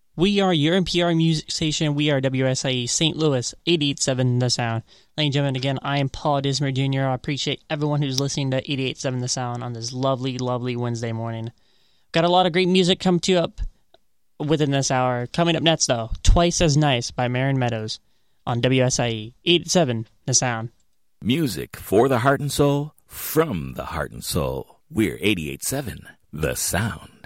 We are your NPR music station. We are WSIE St. Louis, 88.7 The Sound. Ladies and gentlemen, again, I am Paul Dismer Jr. I appreciate everyone who's listening to 88.7 The Sound on this lovely, lovely Wednesday morning. Got a lot of great music come to you up within this hour. Coming up next, though, Twice as Nice by Marin Meadows on WSIE 88.7 The Sound. Music for the heart and soul, from the heart and soul. We're 88.7 The Sound.